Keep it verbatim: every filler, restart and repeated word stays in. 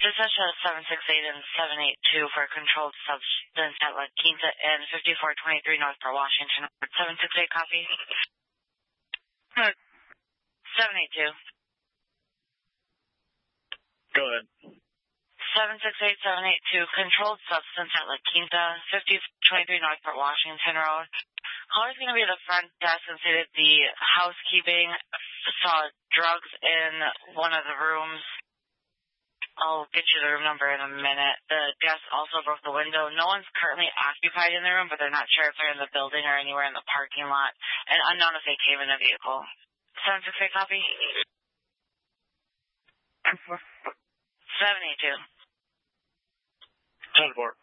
Dispatch seven six eight and seven eight two for a controlled substance at La Quinta and fifty-four twenty-three Northport, Washington. seven six eight, copy. seven eight two. Go ahead. seven six eight seven eight two, controlled substance at La Quinta, fifty twenty-three Northport, Washington Road. Caller's going to be at the front desk and say that the housekeeping saw drugs in one of the rooms. I'll get you the room number in a minute. The guest also broke the window. No one's currently occupied in the room, but they're not sure if they're in the building or anywhere in the parking lot. And unknown if they came in a vehicle. seven six eight, copy. seven eight two. ten four.